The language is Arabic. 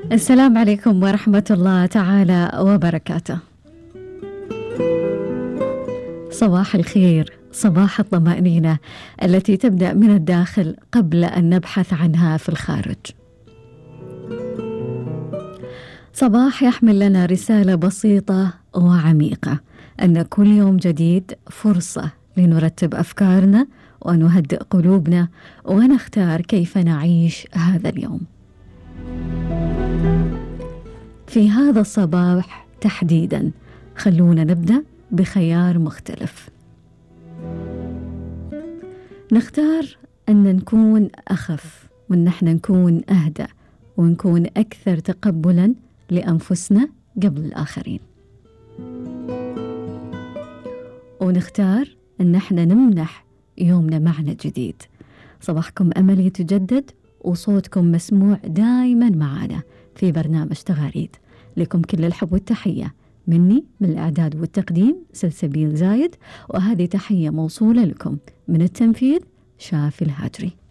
السلام عليكم ورحمة الله تعالى وبركاته. صباح الخير، صباح الطمأنينة التي تبدأ من الداخل قبل أن نبحث عنها في الخارج. صباح يحمل لنا رسالة بسيطة وعميقة، أن كل يوم جديد فرصة لنرتب أفكارنا ونهدئ قلوبنا ونختار كيف نعيش هذا اليوم. في هذا الصباح تحديدا خلونا نبدأ بخيار مختلف. نختار أن نكون أخف، وأن احنا نكون أهدأ، ونكون أكثر تقبلا لأنفسنا قبل الآخرين. ونختار أن احنا نمنح يومنا معنى جديد. صباحكم أمل يتجدد وصوتكم مسموع دائما معنا في برنامج تغاريد. لكم كل الحب والتحية مني، من الإعداد والتقديم سلسبيل زايد، وهذه تحية موصولة لكم من التنفيذ شافي الهاجري.